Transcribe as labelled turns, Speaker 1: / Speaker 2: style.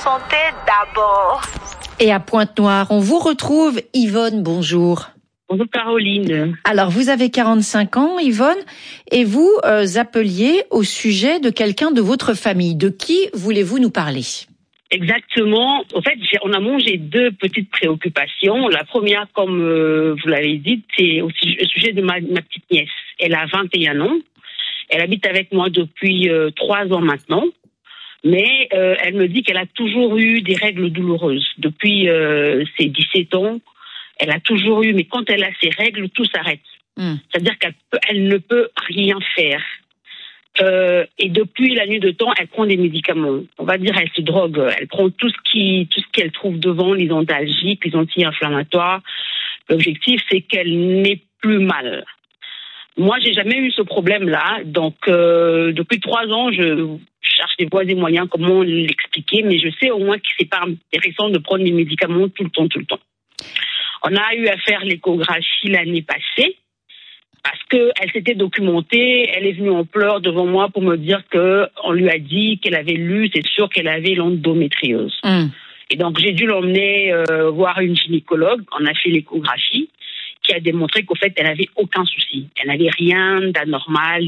Speaker 1: santé d'abord.
Speaker 2: Et à Pointe-Noire, on vous retrouve. Yvonne, bonjour.
Speaker 3: Bonjour Caroline.
Speaker 2: Alors, vous avez 45 ans, Yvonne, et vous appeliez au sujet de quelqu'un de votre famille. De qui voulez-vous nous parler ?
Speaker 3: Exactement. En fait, on a mangé deux petites préoccupations. La première, comme vous l'avez dit, c'est au sujet de ma petite nièce. Elle a 21 ans. Elle habite avec moi depuis 3 ans maintenant. Mais elle me dit qu'elle a toujours eu des règles douloureuses. Depuis ses 17 ans, elle a toujours eu, mais quand elle a ses règles, tout s'arrête. C'est-à-dire qu'elle ne peut rien faire. Et depuis la nuit de temps, elle prend des médicaments. On va dire, elle se drogue. Elle prend tout ce qu'elle trouve devant, les antalgiques, les anti-inflammatoires. L'objectif, c'est qu'elle n'ait plus mal. Moi, j'ai jamais eu ce problème-là. Donc, depuis 3 ans, je cherche des voies et moyens, comment l'expliquer. Mais je sais au moins que c'est pas intéressant de prendre des médicaments tout le temps. On a eu à faire l'échographie l'année passée. Parce qu'elle s'était documentée, elle est venue en pleurs devant moi pour me dire qu'on lui a dit qu'elle avait lu, c'est sûr qu'elle avait l'endométriose. Et donc j'ai dû l'emmener voir une gynécologue, on a fait l'échographie, qui a démontré qu'au fait elle n'avait aucun souci. Elle n'avait rien d'anormal,